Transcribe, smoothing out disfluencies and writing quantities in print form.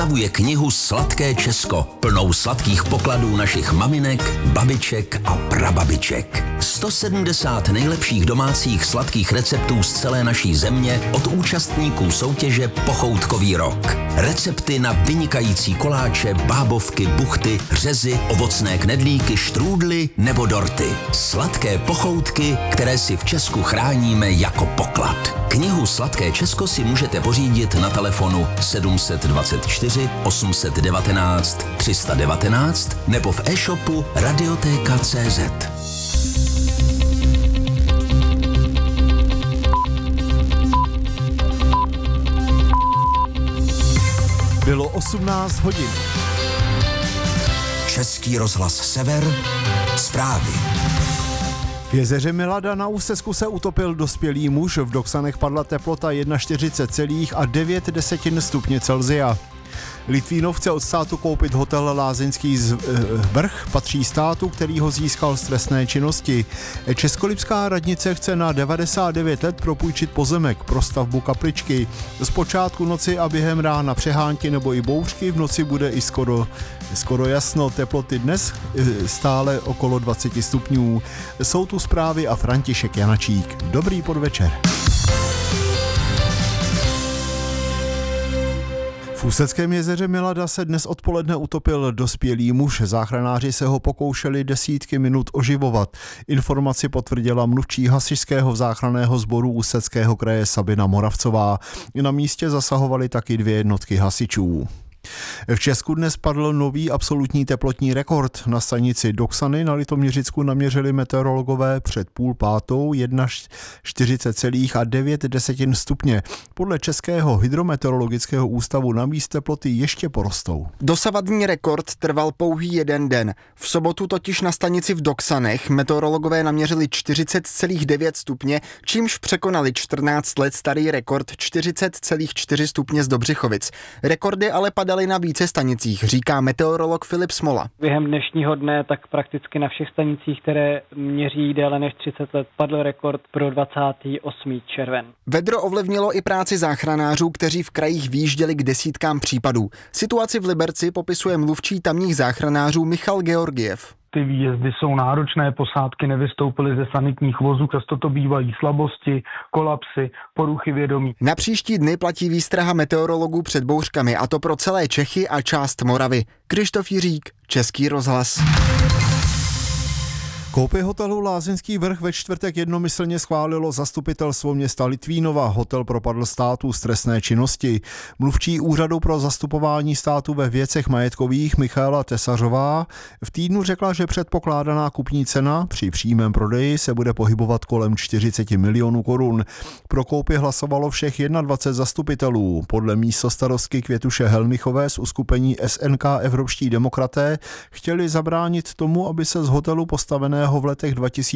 představuje knihu Sladké Česko, plnou sladkých pokladů našich maminek, babiček a prababiček. 170 nejlepších domácích sladkých receptů z celé naší země od účastníků soutěže Pochoutkový rok. Recepty na vynikající koláče, bábovky, buchty, řezy, ovocné knedlíky, štrůdly nebo dorty. Sladké pochoutky, které si v Česku chráníme jako poklad. Knihu Sladké Česko si můžete pořídit na telefonu 724 819 319 nebo v e-shopu Radioteka.cz. Bylo 18 hodin. Český rozhlas Sever, zprávy. V jezeře Milada na ústecku se utopil dospělý muž, v Doksanech padla teplota 41,9 stupně Celsia. Litvínov chce od státu koupit hotel Lázeňský vrch, patří státu, který ho získal z trestné činnosti. Českolipská radnice chce na 99 let propůjčit pozemek pro stavbu kapličky. Zpočátku noci a během rána přehánky nebo i bouřky, v noci bude i skoro jasno. Teploty dnes stále okolo 20 stupňů. Jsou tu zprávy a František Janačík. Dobrý podvečer. V Ústeckém jezeře Milada se dnes odpoledne utopil dospělý muž. Záchranáři se ho pokoušeli desítky minut oživovat. Informaci potvrdila mluvčí hasičského záchranného sboru Ústeckého kraje Sabina Moravcová. Na místě zasahovaly taky 2 jednotky hasičů. V Česku dnes padl nový absolutní teplotní rekord. Na stanici Doksany na Litoměřicku naměřili meteorologové před 4:30 41,9 stupně. Podle Českého hydrometeorologického ústavu navíc teploty ještě porostou. Dosavadní rekord trval pouhý 1 den. V sobotu totiž na stanici v Doksanech meteorologové naměřili 40,9 stupně, čímž překonali 14 let starý rekord 40,4 stupně z Dobřichovic. Rekordy ale padaly na více stanicích, říká meteorolog Filip Smola. Během dnešního dne tak prakticky na všech stanicích, které měří déle než 30 let, padl rekord pro 28. červen. Vedro ovlivnilo i práci záchranářů, kteří v krajích výjížděli k desítkám případů. Situaci v Liberci popisuje mluvčí tamních záchranářů Michal Georgiev. Ty výjezdy jsou náročné, posádky nevystoupily ze sanitních vozů, často to bývají slabosti, kolapsy, poruchy vědomí. Na příští dny platí výstraha meteorologů před bouřkami, a to pro celé Čechy a část Moravy. Krištof Jiřík, Český rozhlas. Koupi hotelu Lázeňský vrch ve čtvrtek jednomyslně schválilo zastupitelstvo města Litvínova. Hotel propadl státu z trestné činnosti. Mluvčí úřadu pro zastupování státu ve věcech majetkových Michaela Tesařová v týdnu řekla, že předpokládaná kupní cena při přímém prodeji se bude pohybovat kolem 40 milionů korun. Pro koupi hlasovalo všech 21 zastupitelů. Podle místostarostky Květuše Helmichové z uskupení SNK Evropští demokraté chtěli zabránit tomu, aby se z hotelu postaveného v letech 2000